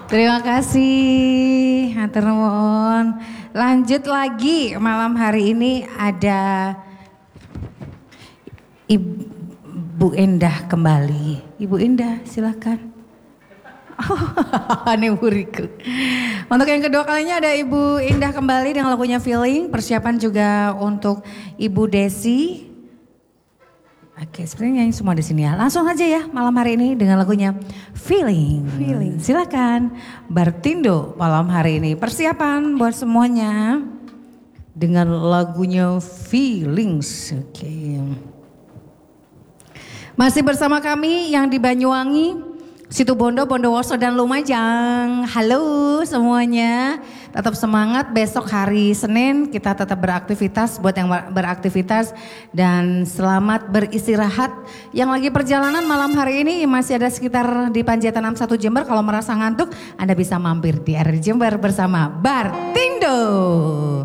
Terima kasih, hatur nuwun. Lanjut lagi malam hari ini ada Ibu Endah kembali. Ibu Endah silakan. Ini buriku. Untuk yang kedua kalinya ada Ibu Indah kembali dengan lagunya Feeling. Persiapan juga untuk Ibu Desi. Oke, sebenarnya nyanyi semua di sini ya. Langsung aja ya malam hari ini dengan lagunya Feeling. Silakan Bartindo malam hari ini. Persiapan buat semuanya dengan lagunya Feelings. Oke. Masih bersama kami yang di Banyuwangi, Situbondo, Bondowoso dan Lumajang. Halo semuanya, tetap semangat. Besok hari Senin kita tetap beraktivitas. Buat yang beraktivitas dan selamat beristirahat. Yang lagi perjalanan malam hari ini masih ada sekitar di Panjaitan 61 Jember. Kalau merasa ngantuk Anda bisa mampir di RRI Jember bersama Bartindo.